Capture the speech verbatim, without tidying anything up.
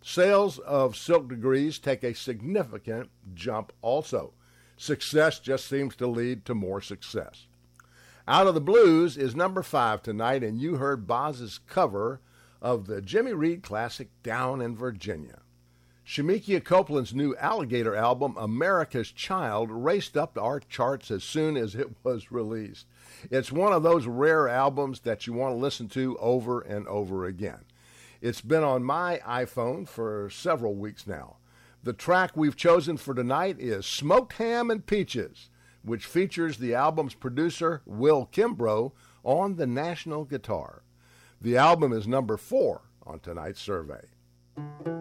Sales of Silk Degrees take a significant jump also. Success just seems to lead to more success. Out of the Blues is number five tonight, and you heard Boz's cover of the Jimmy Reed classic Down in Virginia. Shemekia Copeland's new Alligator album, America's Child, raced up to our charts as soon as it was released. It's one of those rare albums that you want to listen to over and over again. It's been on my iPhone for several weeks now. The track we've chosen for tonight is Smoked Ham and Peaches, which features the album's producer, Will Kimbrough, on the national guitar. The album is number four on tonight's survey.